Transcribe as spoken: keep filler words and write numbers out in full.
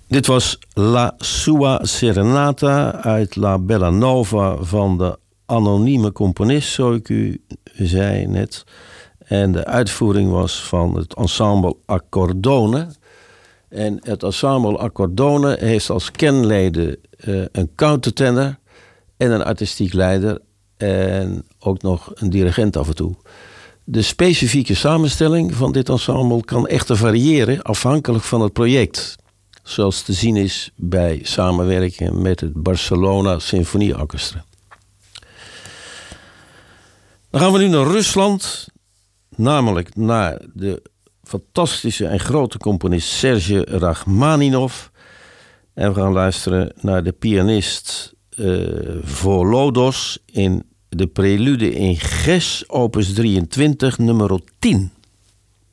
Dit was La Sua Serenata uit La Bella Nova van de anonieme componist, zoals ik u zei net. En de uitvoering was van het ensemble Accordone. En het ensemble Accordone heeft als kenleden uh, een countertenor en een artistiek leider en ook nog een dirigent af en toe. De specifieke samenstelling van dit ensemble kan echter variëren afhankelijk van het project. Zoals te zien is bij samenwerking met het Barcelona Symfonieorkestra. Dan gaan we nu naar Rusland. Namelijk naar de fantastische en grote componist Serge Rachmaninov. En we gaan luisteren naar de pianist uh, Volodos in de prelude in Ges, opus drieëntwintig, nummer tien.